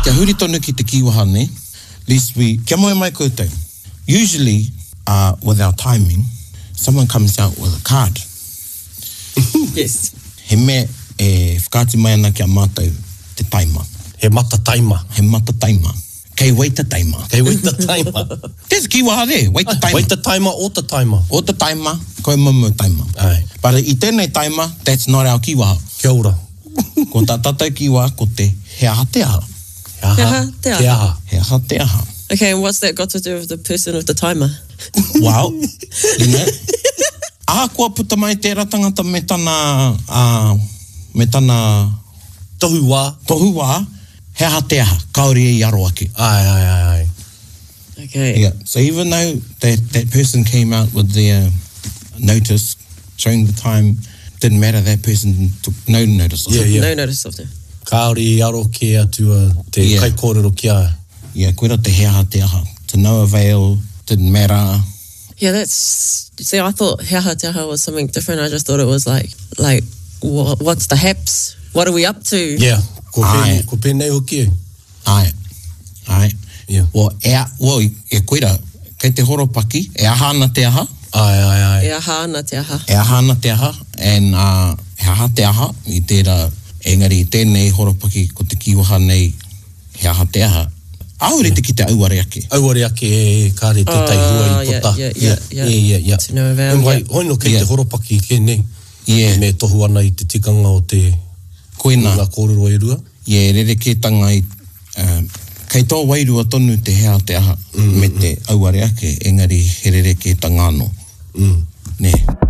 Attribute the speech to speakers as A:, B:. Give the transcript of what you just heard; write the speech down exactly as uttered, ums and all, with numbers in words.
A: Kia huri tonu ki te kiwaha ne. Least we, kia moe mai koutou. Usually, uh, with our timing, someone comes out with a card.
B: Yes.
A: He me e whakaati mai ana kia mātou te taima.
C: He mata taima.
A: He mata taima. Kei waita taima.
C: Kei waita taima.
A: There's a kiwaha there, waita taima.
C: Waita taima o ta taima.
A: O ta taima, koe mamu taima.
C: Ai.
A: But i tēnei taima, that's not our kiwaha.
C: Kia ora.
A: Ko tā tātou kiwaha, ko te he aha te aha.
B: He aha te aha.
C: Te aha.
A: He aha te aha.
B: Okay, and what's that got to do with the person with the timer?
A: Well, you know, aha kua puta mai tērā tangata me tana, uh, me tana
C: tohu wā.
A: Tohu wā, he aha te aha, kaori e aro ake.
C: Ai, ai, ai, ai.
B: Okay.
A: Yeah, so even though that, that person came out with their notice showing the time, didn't matter, that person took no notice of
C: Yeah,
A: it.
C: yeah.
B: No notice of them.
C: Kaori e aro ke atua te
A: Yeah.
C: kai kōrero kia.
A: Yeah, koera te he aha te aha. To no avail, didn't matter.
B: Yeah, that's... See, I thought he aha te aha was something different. I just thought it was like, like, wha- what's the haps? What are we up to?
C: Yeah, ko
A: Ai.
C: pēnei, ko pēnei hoki e.
A: Ai, ai.
C: Yeah.
A: Well, e, a- well, e koera, kei te horopaki, e aha ana te aha,
C: Ai, ai, ai.
B: E aha ana te aha.
A: e aha ana te aha, and uh, he aha te aha, i tērā, engari, tēnei horopaki ko te kiwaha nei, he aha te aha. Aure te ki te auare ake.
C: Auare ake e kāre te tai hua i
B: yeah,
C: pota.
B: yeah, yeah, yeah.
C: Yeah, yeah, yeah.
B: To no avail,
C: Enwai,
B: yeah.
C: hoino kei
A: Yeah.
C: te horopaki ke nei.
A: Yeah.
C: Me tohu ana i te tikanga o te
A: Koena.
C: ngā kōrero e rua.
A: Yeah, rere ke tanga i, uh, kei tō wairua tonu te hea te aha, mm, me te auare ake, engari he rere ke tanga anō.
C: Mm.
A: Ne.